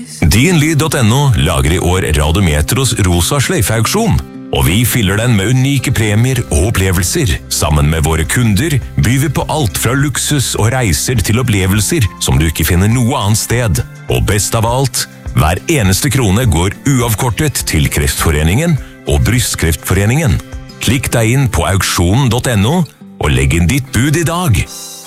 Dinlyd.no lager i år Radiometros rosa sløyfeauksjon, og vi fyller den med unike premier og opplevelser. Sammen med våre kunder byr vi på alt fra luksus og reiser til opplevelser som du ikke finner noe annet sted. Og best av alt, hver eneste krone går uavkortet til Kreftforeningen og Brystkreftforeningen. Klikk deg inn på auksjonen.no og legg inn ditt bud i dag.